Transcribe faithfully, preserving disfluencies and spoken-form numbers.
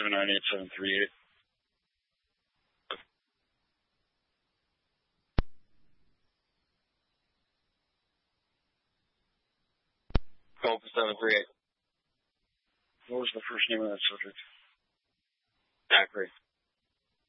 seven nine eight seven three eight. Call for seven three eight. What was the first name of that subject? Zachary.